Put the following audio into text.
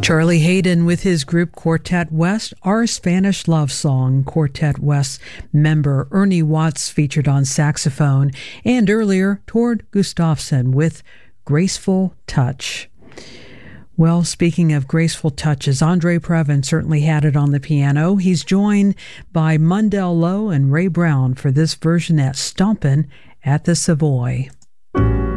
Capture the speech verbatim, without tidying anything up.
Charlie Haydn with his group Quartet West, Our Spanish Love Song. Quartet West member Ernie Watts featured on saxophone, and earlier Tord Gustafsson with Graceful Touch. Well, speaking of graceful touches, Andre Previn certainly had it on the piano. He's joined by Mundell Lowe and Ray Brown for this version at Stompin' at the Savoy.